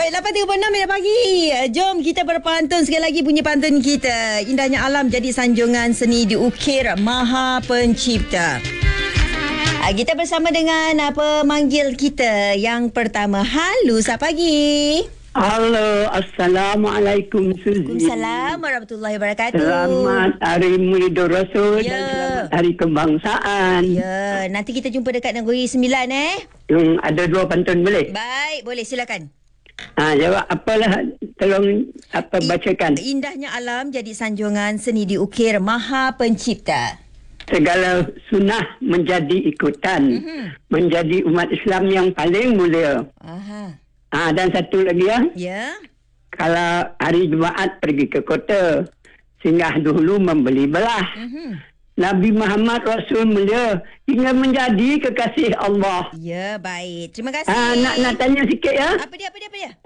Baik, 8.36 minit pagi. Jom kita berpantun sekali lagi bunyi pantun kita. Indahnya alam jadi sanjungan seni diukir Maha Pencipta. Kita bersama dengan pemanggil kita yang pertama. Halo, selamat pagi. Halo, Assalamualaikum Suzy. Waalaikumsalam warahmatullahi wabarakatuh. Selamat Hari Maulidur Rasul Ya. dan selamat Hari Kebangsaan. Ya, nanti kita jumpa dekat Negeri Sembilan Ada dua pantun boleh? Baik, boleh silakan. Jawab apalah, tolong bacakan. Indahnya alam jadi sanjungan seni diukir Maha Pencipta. Segala sunnah menjadi ikutan, menjadi umat Islam yang paling mulia. Aha. Dan satu lagi Ya. kalau hari Jumaat pergi ke kota, singgah dulu membeli belah. Nabi Muhammad Rasul mulia hingga menjadi kekasih Allah. Ya, baik. Terima kasih. Nak tanya sikit ya. Apa dia?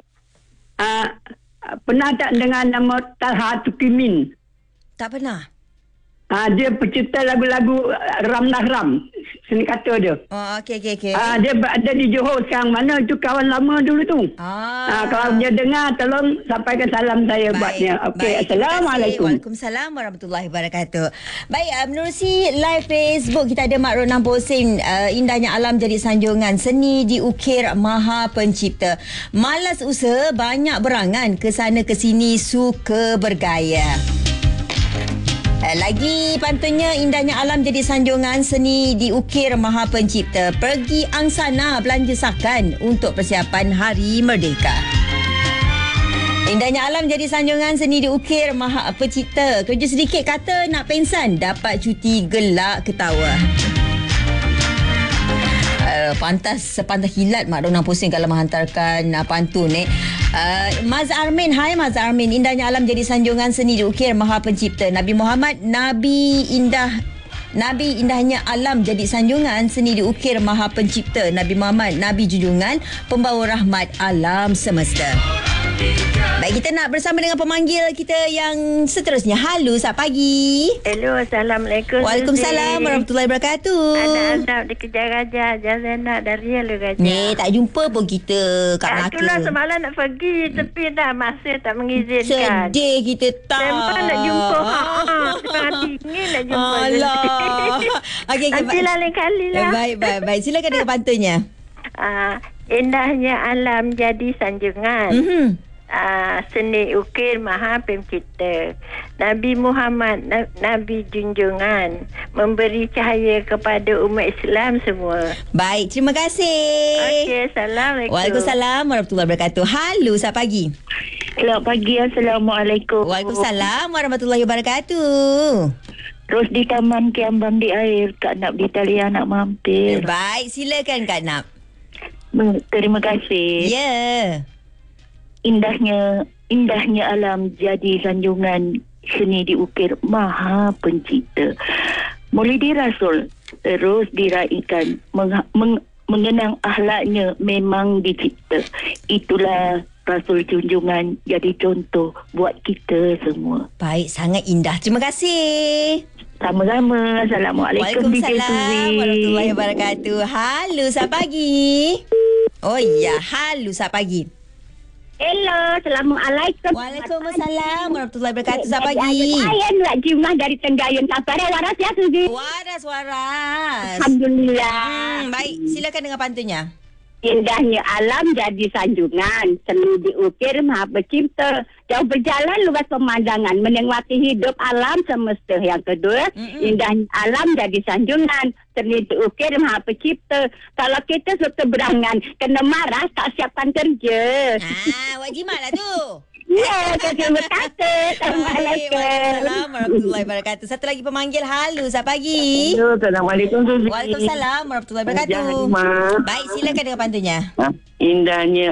Pernah tak dengar nama Talha Tukimin? Tak pernah. Dia pencipta lagu-lagu Ramlah Ram. Seni kata dia. Oh, okey. Dia berada di Johor sekarang. Mana itu kawan lama dulu tu. Kalau dia dengar, tolong sampaikan salam saya buatnya. Okey, Assalamualaikum. Waalaikumsalam warahmatullahi wabarakatuh. Baik, menerusi live Facebook kita ada Mak Ronang posting indahnya alam jadi sanjungan seni diukir Maha Pencipta. Malas usaha, banyak berangan, ke sana ke sini suka bergaya. Lagi pantunnya, indahnya alam jadi sanjungan seni diukir Maha Pencipta. Pergi angsana belanja sakan untuk persiapan Hari Merdeka. Indahnya alam jadi sanjungan seni diukir Maha Pencipta. Kerja sedikit kata nak pensan, dapat cuti gelak ketawa. Sepantas kilat Mak Ronang pusing kalau menghantarkan pantun Maz Armin. Hai Maz Armin. Indahnya alam jadi sanjungan seni diukir Maha Pencipta. Nabi Muhammad Nabi indahnya alam jadi sanjungan seni diukir Maha Pencipta. Nabi Muhammad Nabi junjungan pembawa rahmat alam semesta. Baik, kita nak bersama dengan pemanggil kita yang seterusnya. Halo, selamat pagi. Hello, Assalamualaikum. Waalaikumsalam warahmatullahi wabarakatuh. Anak-anak dikejar Raja Zainab dari Yalu Raja. Tak jumpa pun kita kat Melaka. Itulah semalam nak pergi tapi dah masa tak mengizinkan. Sedih kita tak. Memang nak jumpa. Hati ingin nak jumpa. Alah. Okey, nanti lain kali lah. Baik. Silakan dengan pantunnya. Indahnya alam jadi sanjungan. Seni ukir Maha Pencipta. Nabi Muhammad Nabi junjungan, memberi cahaya kepada umat Islam semua. Baik, terima kasih. Okey, Assalamualaikum. Waalaikumsalam warahmatullahi wabarakatuh. Halo, selamat pagi. Selamat pagi, Assalamualaikum. Waalaikumsalam warahmatullahi wabarakatuh. Terus di Taman Kiambang di air, Kak Nap di talian nak mampir. Baik, silakan Kak Nap. Terima kasih. Ya. Indahnya alam jadi sanjungan seni diukir Maha Pencipta. Maulidi Rasul terus diraikan, mengenang akhlaknya memang dicipta. Itulah Rasul junjungan jadi contoh buat kita semua. Baik, sangat indah. Terima kasih. Sama-sama. Assalamualaikum. Waalaikumsalam warahmatullahi wabarakatuh. Halo, selamat pagi. Oh ya, halo, selamat pagi. Hello, Assalamualaikum. Waalaikumsalam warahmatullahi wabarakatuh. Selamat pagi. Saya Nak Jumlah dari Tenggayun. Sabar waras ya, Suzy. Waras. Alhamdulillah. Baik, silakan dengan pantunnya. Indahnya alam jadi sanjungan, seni diukir Maha Pencipta. Jauh berjalan luas pemandangan, menikmati hidup alam semesta. Yang kedua, indahnya alam jadi sanjungan, seni diukir Maha Pencipta. Kalau kita suka berangan, kena marah, tak siapkan kerja. Awak jimat lah tu. Ya, terima kasih. Assalamualaikum. Waalaikumsalam warahmatullahi wabarakatuh. Satu lagi pemanggil. Halo, selamat pagi. Hello, Assalamualaikum Suzy. Waalaikumsalam warahmatullahi wabarakatuh. Baik, silakan dengan pantunnya. Indahnya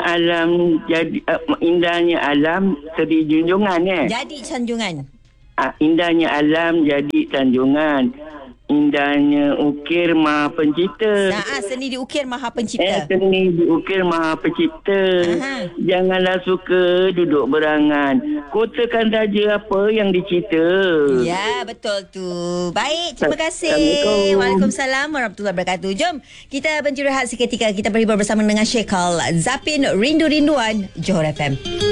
alam seri junjungan Jadi sanjungan. Indahnya alam jadi sanjungan Indahnya ukir Maha Pencipta. Seni diukir Maha Pencipta. Seni diukir Maha Pencipta. Janganlah suka duduk berangan. Kotakan saja apa yang dicipta. Ya, betul tu. Baik, terima kasih. Waalaikumsalam warahmatullahi wabarakatuh. Jom kita berehat seketika. Kita berhibur bersama dengan Sheikh Zapin Rindu-Rinduan Johor FM.